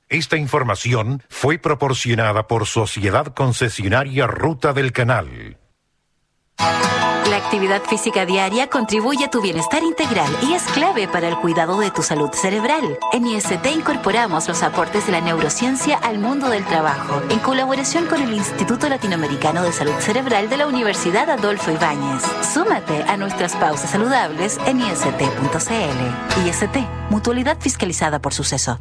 Esta información fue proporcionada por Sociedad Concesionaria Ruta del Canal. La actividad física diaria contribuye a tu bienestar integral y es clave para el cuidado de tu salud cerebral. En IST incorporamos los aportes de la neurociencia al mundo del trabajo, en colaboración con el Instituto Latinoamericano de Salud Cerebral de la Universidad Adolfo Ibáñez. Súmate a nuestras pausas saludables en ist.cl. IST, mutualidad fiscalizada por Suceso.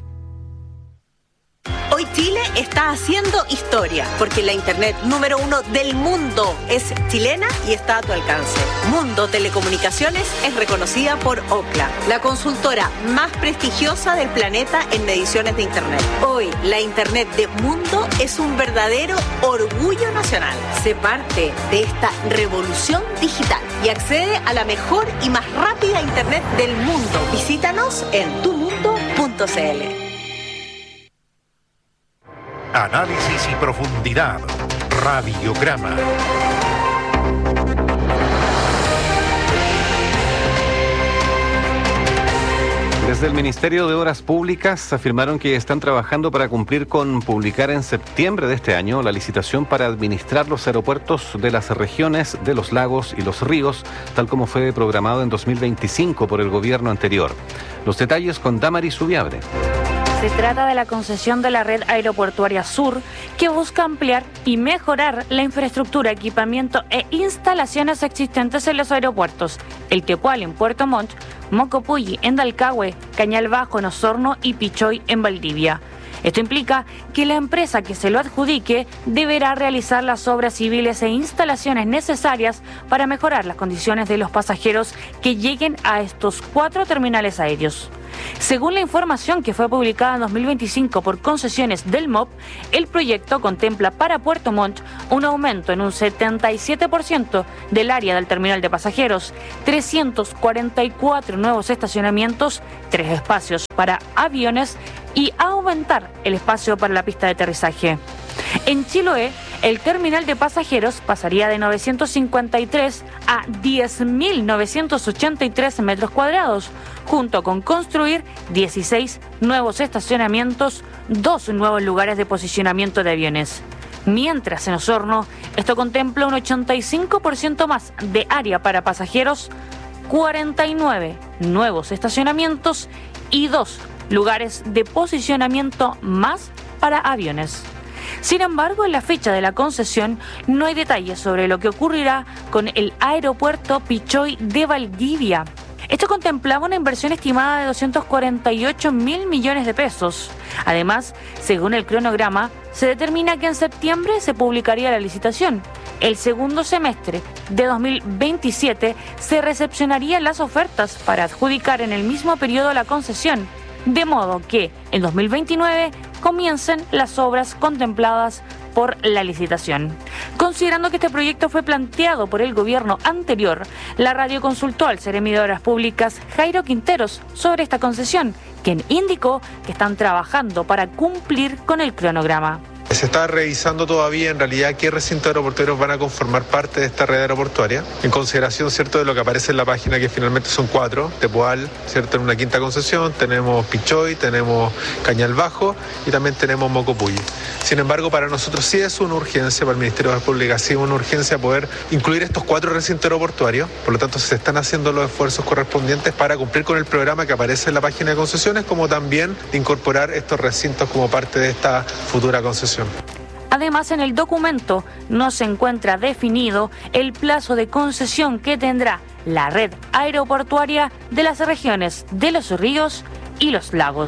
Hoy Chile está haciendo historia, porque la internet número 1 del mundo es chilena y está a tu alcance. Mundo Telecomunicaciones es reconocida por Ookla, la consultora más prestigiosa del planeta en mediciones de internet. Hoy, la internet de Mundo es un verdadero orgullo nacional. Sé parte de esta revolución digital y accede a la mejor y más rápida internet del mundo. Visítanos en tumundo.cl. Análisis y profundidad. Radiograma. Desde el Ministerio de Obras Públicas afirmaron que están trabajando para cumplir con publicar en septiembre de este año la licitación para administrar los aeropuertos de las regiones de los lagos y los ríos, tal como fue programado en 2025 por el gobierno anterior. Los detalles con Damaris Ubiabre. Se trata de la concesión de la red aeroportuaria sur, que busca ampliar y mejorar la infraestructura, equipamiento e instalaciones existentes en los aeropuertos: El Tepual en Puerto Montt, Mocopulli en Dalcahue, Cañal Bajo en Osorno y Pichoy en Valdivia. Esto implica que la empresa que se lo adjudique deberá realizar las obras civiles e instalaciones necesarias para mejorar las condiciones de los pasajeros que lleguen a estos 4 terminales aéreos. Según la información que fue publicada en 2025 por Concesiones del MOP, el proyecto contempla para Puerto Montt un aumento en un 77% del área del terminal de pasajeros, 344 nuevos estacionamientos, 3 espacios para aviones y aumentar el espacio para la pista de aterrizaje. En Chiloé, el terminal de pasajeros pasaría de 953 a 10.983 metros cuadrados, junto con construir 16 nuevos estacionamientos, 2 nuevos lugares de posicionamiento de aviones. Mientras en Osorno, esto contempla un 85% más de área para pasajeros, 49 nuevos estacionamientos y 2 lugares de posicionamiento más para aviones. Sin embargo, en la fecha de la concesión no hay detalles sobre lo que ocurrirá con el aeropuerto Pichoy de Valdivia. Esto contemplaba una inversión estimada de 248.000 millones de pesos. Además, según el cronograma, se determina que en septiembre se publicaría la licitación. El segundo semestre de 2027 se recepcionarían las ofertas para adjudicar en el mismo periodo la concesión, de modo que en 2029 comiencen las obras contempladas por la licitación. Considerando que este proyecto fue planteado por el gobierno anterior, la radio consultó al Seremi de Obras Públicas, Jairo Quinteros, sobre esta concesión, quien indicó que están trabajando para cumplir con el cronograma. Se está revisando todavía en realidad qué recintos aeroportuarios van a conformar parte de esta red aeroportuaria, en consideración, ¿cierto?, de lo que aparece en la página, que finalmente son 4, Tepual, ¿cierto?, en una quinta concesión, tenemos Pichoy, tenemos Cañal Bajo y también tenemos Mocopulli. Sin embargo, para nosotros sí es una urgencia, para el Ministerio de Obras Públicas sí es una urgencia poder incluir estos 4 recintos aeroportuarios. Por lo tanto, se están haciendo los esfuerzos correspondientes para cumplir con el programa que aparece en la página de concesiones, como también incorporar estos recintos como parte de esta futura concesión. Además, en el documento no se encuentra definido el plazo de concesión que tendrá la red aeroportuaria de las regiones de los ríos y los lagos.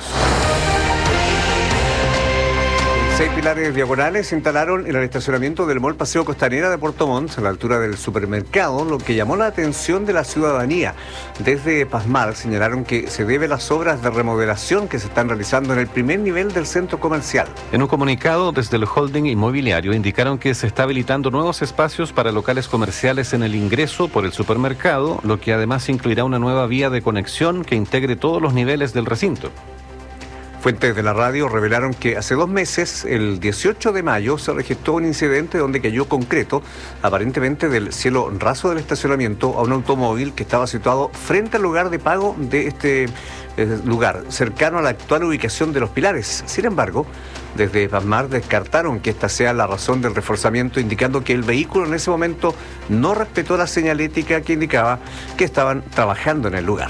6 pilares diagonales se instalaron en el estacionamiento del Mall Paseo Costanera de Puerto Montt, a la altura del supermercado, lo que llamó la atención de la ciudadanía. Desde Pasmar señalaron que se debe a las obras de remodelación que se están realizando en el primer nivel del centro comercial. En un comunicado desde el holding inmobiliario indicaron que se está habilitando nuevos espacios para locales comerciales en el ingreso por el supermercado, lo que además incluirá una nueva vía de conexión que integre todos los niveles del recinto. Fuentes de la radio revelaron que hace 2 meses, el 18 de mayo, se registró un incidente donde cayó concreto, aparentemente del cielo raso del estacionamiento, a un automóvil que estaba situado frente al lugar de pago de este lugar, cercano a la actual ubicación de los pilares. Sin embargo, desde Pasmar descartaron que esta sea la razón del reforzamiento, indicando que el vehículo en ese momento no respetó la señalética que indicaba que estaban trabajando en el lugar.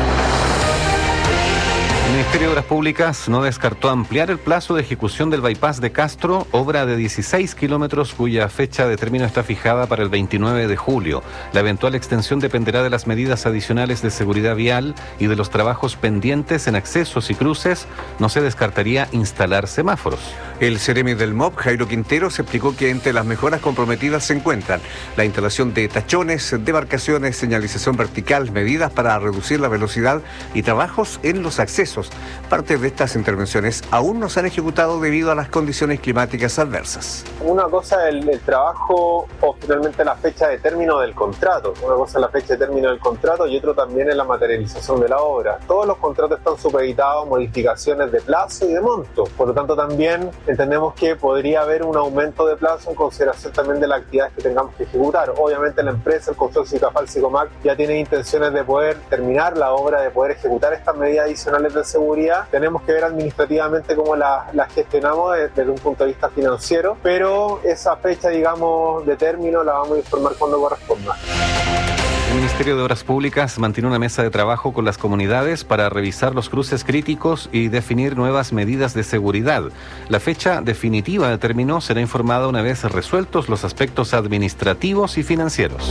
El Ministerio de Obras Públicas no descartó ampliar el plazo de ejecución del bypass de Castro, obra de 16 kilómetros cuya fecha de término está fijada para el 29 de julio. La eventual extensión dependerá de las medidas adicionales de seguridad vial y de los trabajos pendientes en accesos y cruces. No se descartaría instalar semáforos. El seremi del MOP, Jairo Quinteros, explicó que entre las mejoras comprometidas se encuentran la instalación de tachones, demarcaciones, señalización vertical, medidas para reducir la velocidad y trabajos en los accesos. Parte de estas intervenciones aún no se han ejecutado debido a las condiciones climáticas adversas. Una cosa es el trabajo o finalmente la fecha de término del contrato. Una cosa es la fecha de término del contrato y otro también es la materialización de la obra. Todos los contratos están supeditados a modificaciones de plazo y de monto. Por lo tanto, también entendemos que podría haber un aumento de plazo en consideración también de las actividades que tengamos que ejecutar. Obviamente la empresa, el consorcio Cafal Sicomac, ya tiene intenciones de poder terminar la obra, de poder ejecutar estas medidas adicionales de seguridad. Tenemos que ver administrativamente cómo la gestionamos desde un punto de vista financiero, pero esa fecha, digamos, de término la vamos a informar cuando corresponda. El Ministerio de Obras Públicas mantiene una mesa de trabajo con las comunidades para revisar los cruces críticos y definir nuevas medidas de seguridad. La fecha definitiva de término será informada una vez resueltos los aspectos administrativos y financieros.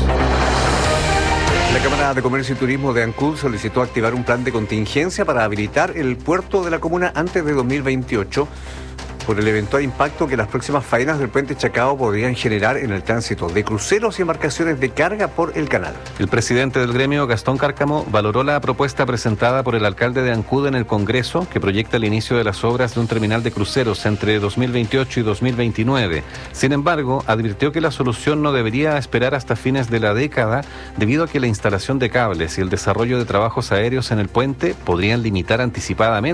La Cámara de Comercio y Turismo de Ancud solicitó activar un plan de contingencia para habilitar el puerto de la comuna antes de 2028 por el eventual impacto que las próximas faenas del puente Chacao podrían generar en el tránsito de cruceros y embarcaciones de carga por el canal. El presidente del gremio, Gastón Cárcamo, valoró la propuesta presentada por el alcalde de Ancud en el Congreso, que proyecta el inicio de las obras de un terminal de cruceros entre 2028 y 2029. Sin embargo, advirtió que la solución no debería esperar hasta fines de la década, debido a que la instalación de cables y el desarrollo de trabajos aéreos en el puente podrían limitar anticipadamente